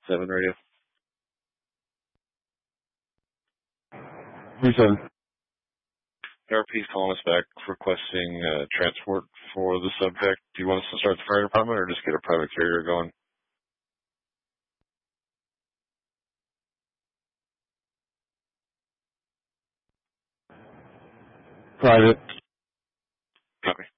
7 radio. Who's on? RP's calling us back requesting transport for the subject. Do you want us to start the fire department or just get a private carrier going? Private. Copy.